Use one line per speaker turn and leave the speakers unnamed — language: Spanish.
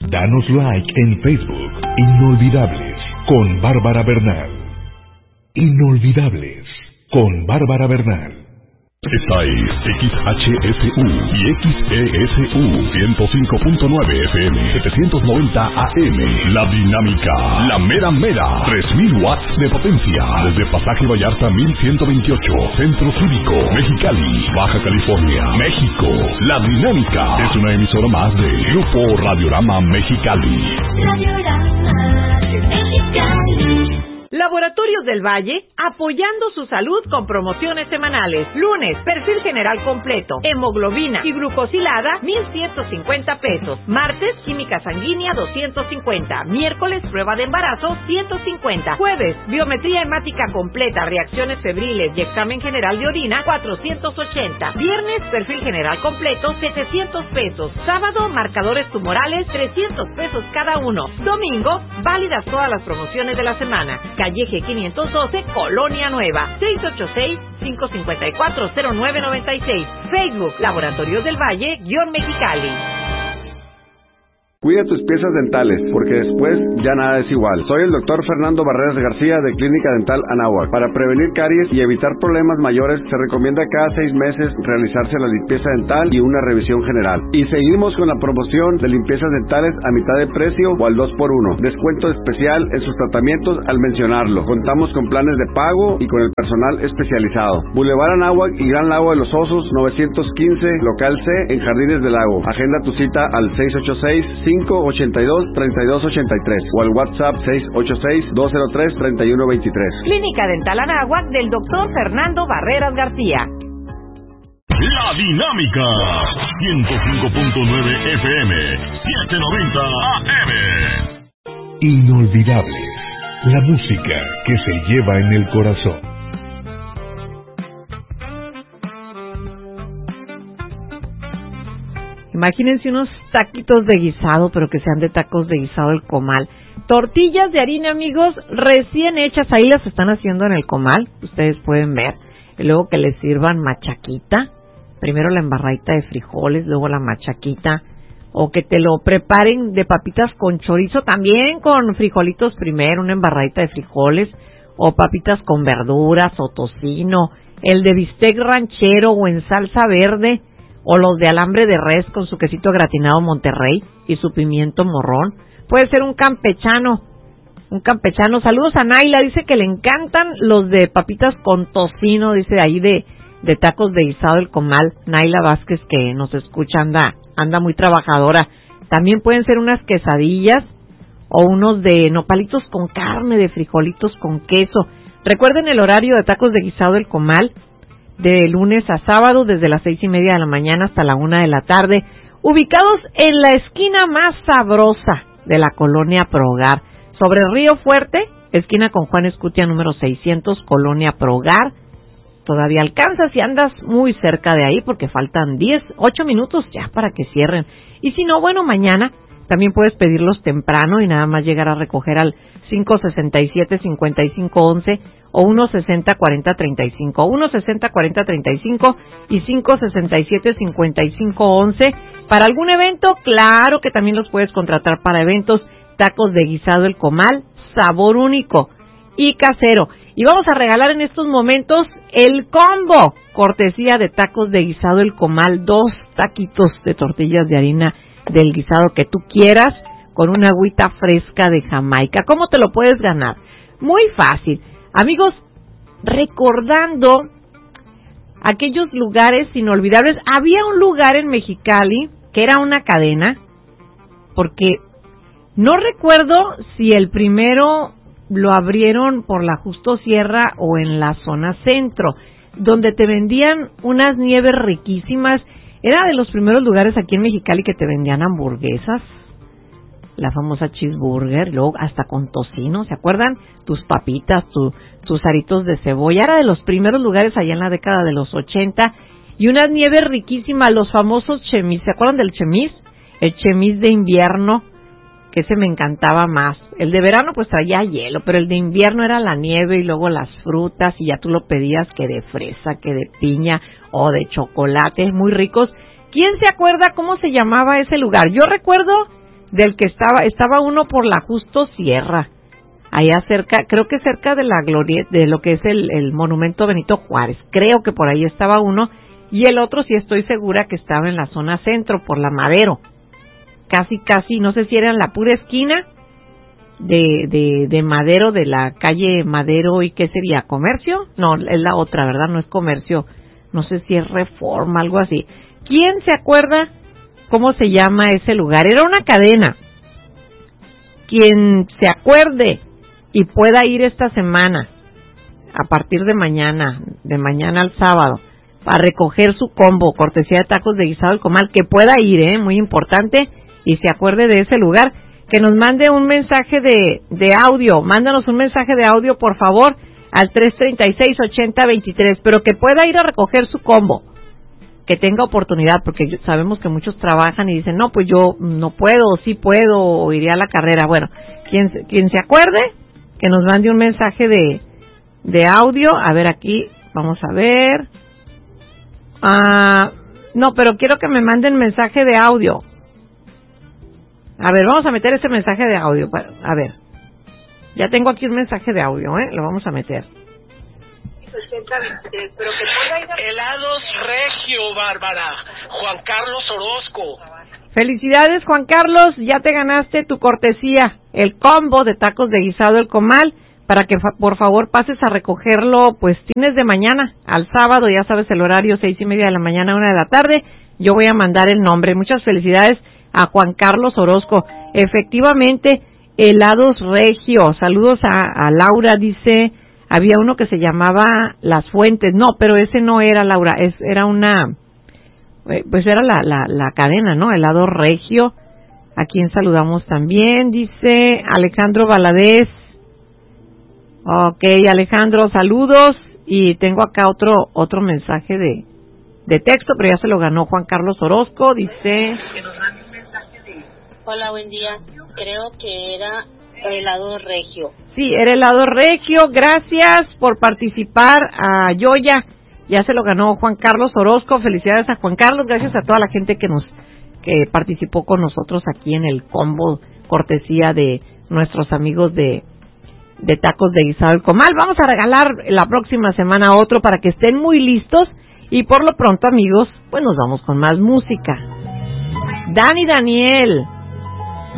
Danos like en Facebook. Inolvidables con Bárbara Bernal. Inolvidables con Bárbara Bernal. Esta es XHSU y XESU 105.9 FM 790 AM. La Dinámica, la mera mera, 3000 watts de potencia. Desde Pasaje Vallarta 1128, Centro Cívico, Mexicali, Baja California, México. La Dinámica es una emisora más de Grupo Radiorama Mexicali.
Radiorama Mexicali.
Laboratorios del Valle, apoyando su salud con promociones semanales. Lunes, perfil general completo, hemoglobina y glucosilada, 1,150 pesos. Martes, química sanguínea, 250. Miércoles, prueba de embarazo, 150. Jueves, biometría hemática completa, reacciones febriles y examen general de orina, 480. Viernes, perfil general completo, 700 pesos. Sábado, marcadores tumorales, 300 pesos cada uno. Domingo, válidas todas las promociones de la semana. Calle G 512, Colonia Nueva, 686-554-0996. Facebook, Laboratorios del Valle, _Mexicali.
Cuida tus piezas dentales, porque después ya nada es igual. Soy el doctor Fernando Barreras García de Clínica Dental Anáhuac. Para prevenir caries y evitar problemas mayores, se recomienda cada 6 meses realizarse la limpieza dental y una revisión general. Y seguimos con la promoción de limpiezas dentales a mitad de precio o al 2x1. Descuento especial en sus tratamientos al mencionarlo. Contamos con planes de pago y con el personal especializado. Boulevard Anáhuac y Gran Lago de los Osos, 915, local C, en Jardines del Lago. Agenda tu cita al 686-582-3283 o al WhatsApp 686-203-3123.
Clínica Dental Anáhuac del doctor Fernando Barreras García.
La Dinámica, 105.9 FM, 790 AM. Inolvidables, la música que se lleva en el corazón.
Imagínense unos taquitos de guisado, pero que sean de tacos de guisado del comal. Tortillas de harina, amigos, recién hechas, ahí las están haciendo en el comal, ustedes pueden ver. Y luego que les sirvan machaquita, primero la embarradita de frijoles, luego la machaquita, o que te lo preparen de papitas con chorizo, también con frijolitos primero, una embarradita de frijoles, o papitas con verduras, o tocino, el de bistec ranchero o en salsa verde, o los de alambre de res con su quesito gratinado Monterrey y su pimiento morrón. Puede ser un campechano. Saludos a Naila, dice que le encantan los de papitas con tocino, dice ahí de tacos de guisado del comal. Naila Vázquez, que nos escucha, anda muy trabajadora. También pueden ser unas quesadillas o unos de nopalitos con carne, de frijolitos con queso. Recuerden el horario de tacos de guisado del comal, de lunes a sábado, desde las 6:30 de la mañana hasta la 1 de la tarde, ubicados en la esquina más sabrosa de la colonia Progar, sobre Río Fuerte, esquina con Juan Escutia número 600, colonia Progar. Todavía alcanzas si andas muy cerca de ahí, porque faltan 8 minutos ya para que cierren. Y si no, bueno, mañana también puedes pedirlos temprano y nada más llegar a recoger al 567-5511 o 160-4035, 160-4035 y 567-5511. Para algún evento, claro que también los puedes contratar para eventos. Tacos de guisado el comal, sabor único y casero. Y vamos a regalar en estos momentos el combo, cortesía de tacos de guisado el comal, 2 taquitos de tortillas de harina del guisado que tú quieras, con una agüita fresca de Jamaica. ¿Cómo te lo puedes ganar? Muy fácil. Amigos, recordando aquellos lugares inolvidables, había un lugar en Mexicali que era una cadena, porque no recuerdo si el primero lo abrieron por la Justo Sierra o en la zona centro, donde te vendían unas nieves riquísimas. Era de los primeros lugares aquí en Mexicali que te vendían hamburguesas, la famosa cheeseburger, luego hasta con tocino, ¿se acuerdan? Tus papitas, tus aritos de cebolla. Era de los primeros lugares allá en la década de los 80. Y unas nieves riquísimas, los famosos chemis. ¿Se acuerdan del chemis? El chemis de invierno, que ese me encantaba más. El de verano pues traía hielo, pero el de invierno era la nieve y luego las frutas, y ya tú lo pedías que de fresa, que de piña o de chocolate, muy ricos. ¿Quién se acuerda cómo se llamaba ese lugar? Yo recuerdo del que estaba uno por la Justo Sierra, allá cerca, creo que cerca de la glorieta, de lo que es el monumento Benito Juárez, creo que por ahí estaba uno, y el otro sí estoy segura que estaba en la zona centro, por la Madero, casi, no sé si era en la pura esquina de Madero, de la calle Madero, y qué sería, Comercio, no, es la otra, ¿verdad? No es Comercio, no sé si es Reforma, algo así. ¿Quién se acuerda cómo se llama ese lugar? Era una cadena. Quien se acuerde y pueda ir esta semana, a partir de mañana al sábado, para recoger su combo, cortesía de tacos de guisado del comal, que pueda ir, muy importante, y se acuerde de ese lugar, que nos mande un mensaje de audio, mándanos un mensaje de audio, por favor, al 336-8023, pero que pueda ir a recoger su combo, que tenga oportunidad, porque sabemos que muchos trabajan y dicen, no, pues yo no puedo, o sí puedo, o iré a la carrera. Bueno, quien se acuerde, que nos mande un mensaje de audio. A ver, aquí, vamos a ver. No, pero quiero que me manden mensaje de audio. A ver, vamos a meter ese mensaje de audio. A ver, ya tengo aquí un mensaje de audio, lo vamos a meter.
Helados Regio, Bárbara. Juan Carlos Orozco.
Felicidades, Juan Carlos, ya te ganaste tu cortesía, el combo de tacos de guisado El Comal, para que por favor pases a recogerlo, pues tienes de mañana al sábado, ya sabes el horario, 6:30 de la mañana, 1 de la tarde. Yo voy a mandar el nombre. Muchas felicidades a Juan Carlos Orozco. Efectivamente, Helados Regio. Saludos a Laura, dice, había uno que se llamaba Las Fuentes. No, pero ese no era, Laura, era una, pues era la cadena, ¿no? Helado Regio. A quien saludamos también, dice Alejandro Valadez. Ok, Alejandro, saludos. Y tengo acá otro mensaje de texto, pero ya se lo ganó Juan Carlos Orozco, dice.
Hola, buen día. Creo que era helado Regio.
Sí, era helado Regio. Gracias por participar a Yoya. Ya se lo ganó Juan Carlos Orozco. Felicidades a Juan Carlos. Gracias a toda la gente que participó con nosotros aquí en el combo, cortesía de nuestros amigos de tacos de guisado El Comal. Vamos a regalar la próxima semana otro para que estén muy listos. Y por lo pronto, amigos, pues nos vamos con más música. Dani Daniel.